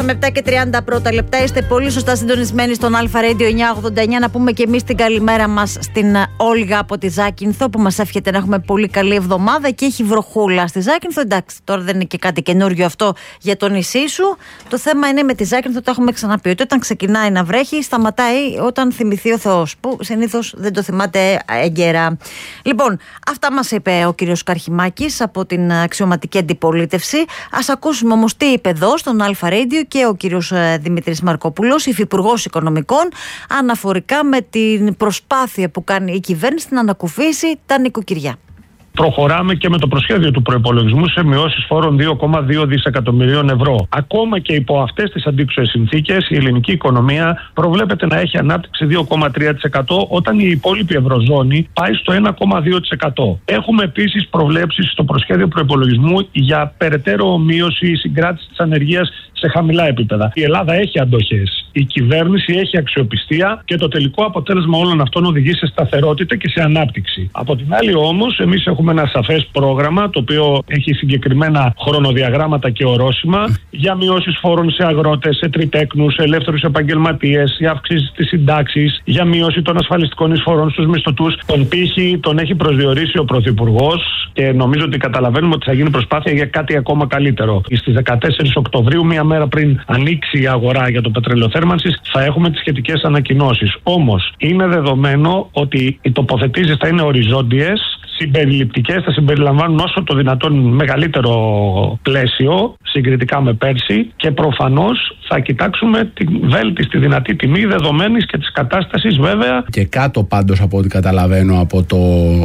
Με 7 και 30 πρώτα λεπτά είστε πολύ σωστά συντονισμένοι στον Αλφα Radio 989. Να πούμε και εμείς την καλημέρα μας στην Όλγα από τη Ζάκυνθο, που μας εύχεται να έχουμε πολύ καλή εβδομάδα και έχει βροχούλα στη Ζάκυνθο. Εντάξει, τώρα δεν είναι και κάτι καινούριο αυτό για το νησί σου. Το θέμα είναι με τη Ζάκυνθο, το έχουμε ξαναπεί, ότι όταν ξεκινάει να βρέχει, σταματάει όταν θυμηθεί ο Θεός, που συνήθως δεν το θυμάται έγκαιρα. Λοιπόν, αυτά μας είπε ο κύριος Καρχημάκης από την αξιωματική αντιπολίτευση. Ας ακούσουμε όμως τι είπε εδώ στον Αλφα Radio και ο κύριος Δημήτρης Μαρκόπουλος, υφυπουργός Οικονομικών, αναφορικά με την προσπάθεια που κάνει η κυβέρνηση να ανακουφίσει τα νοικοκυριά. Προχωράμε και με το προσχέδιο του προϋπολογισμού σε μειώσεις φόρων 2,2 δισεκατομμυρίων ευρώ. Ακόμα και υπό αυτές τις αντίξωες συνθήκες, η ελληνική οικονομία προβλέπεται να έχει ανάπτυξη 2,3%, όταν η υπόλοιπη ευρωζώνη πάει στο 1,2%. Έχουμε επίσης προβλέψεις στο προσχέδιο προϋπολογισμού για περαιτέρω μείωση ή συγκράτηση της ανεργίας σε χαμηλά επίπεδα. Η Ελλάδα έχει αντοχές. Η κυβέρνηση έχει αξιοπιστία και το τελικό αποτέλεσμα όλων αυτών οδηγεί σε σταθερότητα και σε ανάπτυξη. Από την άλλη όμως, εμείς έχουμε ένα σαφές πρόγραμμα, το οποίο έχει συγκεκριμένα χρονοδιαγράμματα και ορόσημα για μειώσεις φόρων σε αγρότες, σε τριτέκνους, σε ελεύθερους επαγγελματίες, για αύξηση της συντάξης, για μείωση των ασφαλιστικών εισφορών στους μισθωτούς. Τον πύχη τον έχει προσδιορίσει ο Πρωθυπουργός και νομίζω ότι καταλαβαίνουμε ότι θα γίνει προσπάθεια για κάτι ακόμα καλύτερο. Στις 14 Οκτωβρίου, μία μέρα πριν ανοίξει η αγορά για το πετρελαιοθέρμανσης, θα έχουμε τις σχετικές ανακοινώσεις. Όμως, είναι δεδομένο ότι οι τοποθετήσεις θα είναι οριζόντιες, συμπεριληπτικές, θα συμπεριλαμβάνουν όσο το δυνατόν μεγαλύτερο πλαίσιο συγκριτικά με πέρσι και προφανώς θα κοιτάξουμε τη βέλτιστη δυνατή τιμή δεδομένης και της κατάστασης, βέβαια. Και κάτω πάντως από ό,τι καταλαβαίνω από το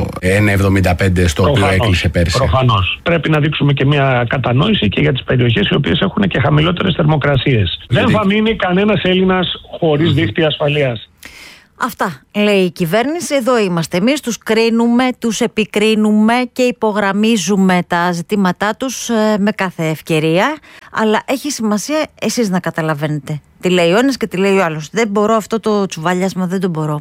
1,75 στο οποίο έκλεισε πέρσι. Προφανώς. Πρέπει να δείξουμε και μια κατανόηση και για τις περιοχές οι οποίες έχουν και χαμηλότερες θερμοκρασίες. Δεν θα μείνει κανένας Έλληνας χωρίς δίχτυα ασφαλείας. Αυτά λέει η κυβέρνηση. Εδώ είμαστε εμείς, τους κρίνουμε, τους επικρίνουμε και υπογραμμίζουμε τα ζητήματά τους με κάθε ευκαιρία. Αλλά έχει σημασία εσείς να καταλαβαίνετε τι λέει ο ένας και τι λέει ο άλλος. Δεν μπορώ αυτό το τσουβάλιασμα, δεν το μπορώ.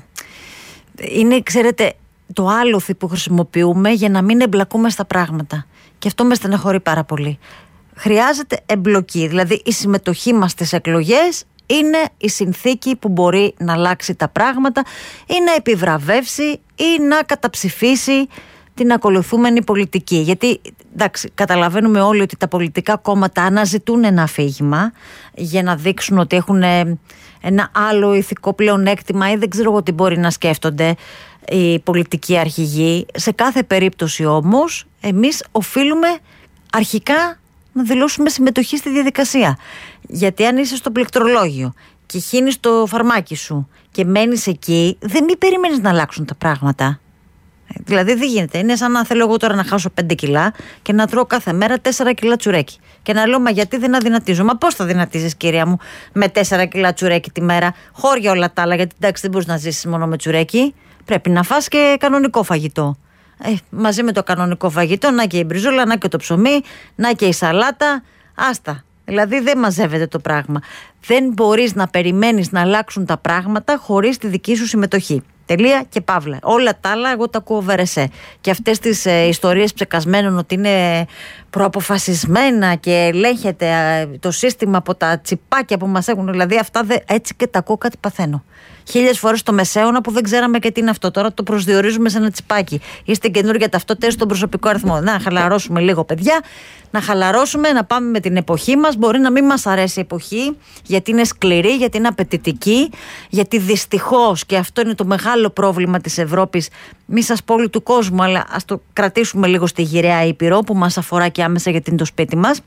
Είναι, ξέρετε, το άλοθη που χρησιμοποιούμε για να μην εμπλακούμε στα πράγματα. Και αυτό με στεναχωρεί πάρα πολύ. Χρειάζεται εμπλοκή, δηλαδή η συμμετοχή μας στις εκλογές είναι η συνθήκη που μπορεί να αλλάξει τα πράγματα ή να επιβραβεύσει ή να καταψηφίσει την ακολουθούμενη πολιτική. Γιατί, εντάξει, καταλαβαίνουμε όλοι ότι τα πολιτικά κόμματα αναζητούν ένα αφήγημα για να δείξουν ότι έχουν ένα άλλο ηθικό πλεονέκτημα ή δεν ξέρω εγώ τι μπορεί να σκέφτονται οι πολιτικοί αρχηγοί. Σε κάθε περίπτωση όμως, εμείς οφείλουμε αρχικά να δηλώσουμε συμμετοχή στη διαδικασία. Γιατί αν είσαι στο πληκτρολόγιο και χύνεις το φαρμάκι σου και μένεις εκεί, δεν μη περιμένεις να αλλάξουν τα πράγματα. Δηλαδή δεν γίνεται. Είναι σαν να θέλω εγώ τώρα να χάσω 5 κιλά και να τρώω κάθε μέρα 4 κιλά τσουρέκι. Και να λέω, μα γιατί δεν αδυνατίζω? Μα πώς θα δυνατίζεις, κυρία μου, με 4 κιλά τσουρέκι τη μέρα? Χώρια όλα τα άλλα, γιατί εντάξει δεν μπορείς να ζήσεις μόνο με τσουρέκι. Πρέπει να φας και κανονικό φαγητό. Μαζί με το κανονικό φαγητό, να και η μπριζόλα, να και το ψωμί, να και η σαλάτα. Άστα. Δηλαδή δεν μαζεύεται το πράγμα. Δεν μπορείς να περιμένεις να αλλάξουν τα πράγματα χωρίς τη δική σου συμμετοχή. Τελεία και παύλα. Όλα τα άλλα εγώ τα ακούω βερεσέ. Και αυτές τις ιστορίες ψεκασμένων ότι είναι προαποφασισμένα και ελέγχεται το σύστημα από τα τσιπάκια που μας έχουν. Δηλαδή αυτά έτσι και τα ακούω κάτι παθαίνω. 1000 φορές το μεσαίωνα που δεν ξέραμε και τι είναι αυτό. Τώρα το προσδιορίζουμε σε ένα τσιπάκι. Είστε καινούργια ταυτότητα στον προσωπικό αριθμό. Να χαλαρώσουμε λίγο, παιδιά. Να χαλαρώσουμε, να πάμε με την εποχή μας. Μπορεί να μην μας αρέσει η εποχή, γιατί είναι σκληρή, γιατί είναι απαιτητική, γιατί δυστυχώς, και αυτό είναι το μεγάλο πρόβλημα της Ευρώπης, μη σας πω όλου του κόσμου, αλλά ας το κρατήσουμε λίγο στη γυραιά Ήπειρο που μας αφορά και άμεσα γιατί είναι το σπίτι μας.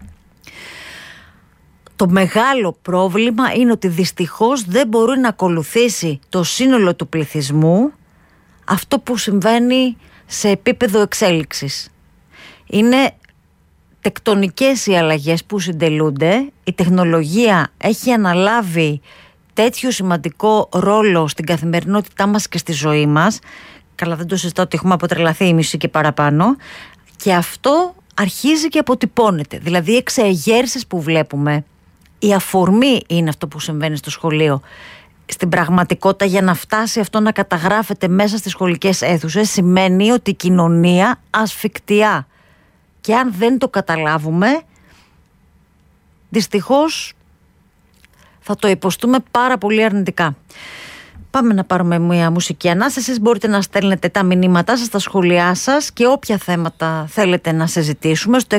Το μεγάλο πρόβλημα είναι ότι δυστυχώς δεν μπορεί να ακολουθήσει το σύνολο του πληθυσμού αυτό που συμβαίνει σε επίπεδο εξέλιξης. Είναι τεκτονικές οι αλλαγές που συντελούνται. Η τεχνολογία έχει αναλάβει τέτοιο σημαντικό ρόλο στην καθημερινότητά μας και στη ζωή μας. Καλά, δεν το συζητάω ότι έχουμε αποτρελαθεί η μισή και παραπάνω. Και αυτό αρχίζει και αποτυπώνεται. Δηλαδή οι εξεγέρσεις που βλέπουμε, η αφορμή είναι αυτό που συμβαίνει στο σχολείο. Στην πραγματικότητα, για να φτάσει αυτό να καταγράφεται μέσα στις σχολικές αίθουσες, σημαίνει ότι η κοινωνία ασφικτιά. Και αν δεν το καταλάβουμε, δυστυχώς θα το υποστούμε πάρα πολύ αρνητικά. Πάμε να πάρουμε μια μουσική ανάσταση. Μπορείτε να στέλνετε τα μηνύματά σας, τα σχόλιά σας και όποια θέματα θέλετε να συζητήσουμε στο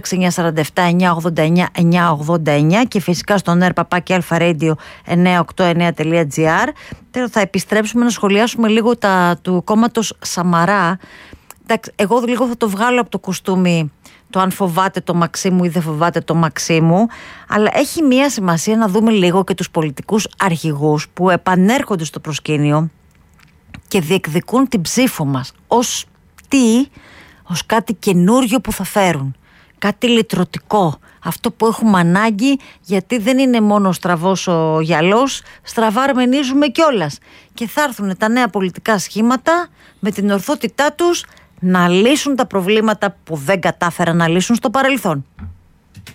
6947-989-989 και φυσικά στο nerpapaki-alpha-radio989.gr. Τώρα θα επιστρέψουμε να σχολιάσουμε λίγο του κόμματος Σαμαρά. Εγώ λίγο θα το βγάλω από το κουστούμι το αν φοβάται το Μαξίμου ή δεν φοβάται το Μαξίμου, αλλά έχει μία σημασία να δούμε λίγο και τους πολιτικούς αρχηγούς που επανέρχονται στο προσκήνιο και διεκδικούν την ψήφο μας ως κάτι καινούριο που θα φέρουν, κάτι λυτρωτικό, αυτό που έχουμε ανάγκη, γιατί δεν είναι μόνο στραβός ο γυαλός, στραβά αρμενίζουμε κιόλας και θα έρθουν τα νέα πολιτικά σχήματα με την ορθότητά τους να λύσουν τα προβλήματα που δεν κατάφεραν να λύσουν στο παρελθόν.